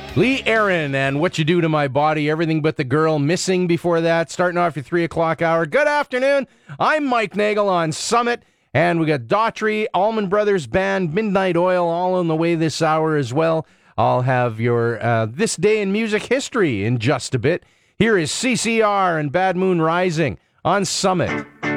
Lee Aaron and What You Do to My Body, Everything But the Girl, Missing before that, starting off your 3 o'clock hour. Good afternoon. I'm Mike Nagel on Summit, and we got Daughtry, Allman Brothers Band, Midnight Oil, all on the way this hour as well. I'll have your This Day in Music History in just a bit. Here is CCR and Bad Moon Rising on Summit.